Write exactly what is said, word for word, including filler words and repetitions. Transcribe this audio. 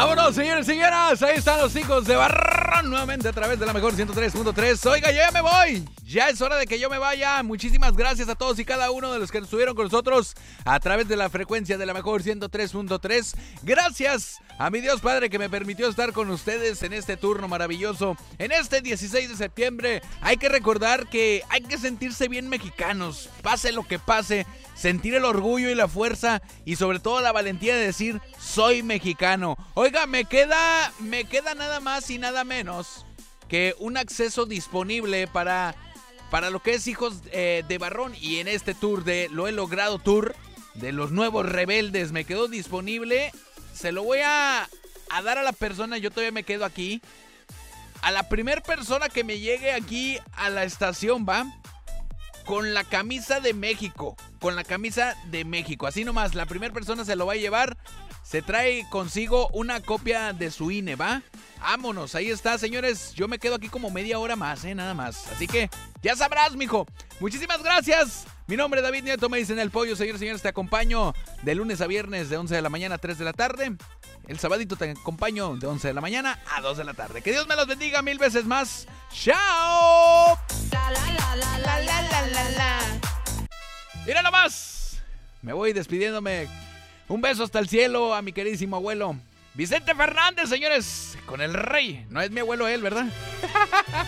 Vámonos, señores y señoras. Ahí están los hijos de Barrón nuevamente a través de la mejor ciento tres punto tres. Oiga, yo ya me voy. Ya es hora de que yo me vaya. Muchísimas gracias a todos y cada uno de los que estuvieron con nosotros a través de la frecuencia de la mejor ciento tres punto tres. Gracias a mi Dios Padre que me permitió estar con ustedes en este turno maravilloso. En este dieciséis de septiembre hay que recordar que hay que sentirse bien mexicanos. Pase lo que pase, sentir el orgullo y la fuerza y sobre todo la valentía de decir soy mexicano. Oiga, me queda, me queda nada más y nada menos que un acceso disponible para, para lo que es Hijos eh, de Barrón, y en este tour de Lo He Logrado Tour de los nuevos rebeldes me quedó disponible. Se lo voy a, a dar a la persona, yo todavía me quedo aquí, a la primer persona que me llegue aquí a la estación, ¿va? Con la camisa de México, con la camisa de México, así nomás, la primera persona se lo va a llevar, se trae consigo una copia de su I N E, ¿va? Vámonos, ahí está, señores, yo me quedo aquí como media hora más, ¿eh? Nada más, así que ya sabrás, mijo. Muchísimas gracias. Mi nombre es David Nieto, me dicen el pollo. Señores y señores, te acompaño de lunes a viernes de once de la mañana a tres de la tarde. El sabadito te acompaño de once de la mañana a dos de la tarde. Que Dios me los bendiga mil veces más. ¡Chao! La, la, la, la, la, la, la, la, la. Mira nomás, me voy despidiéndome. Un beso hasta el cielo a mi queridísimo abuelo Vicente Fernández, señores, con el rey. No es mi abuelo él, ¿verdad?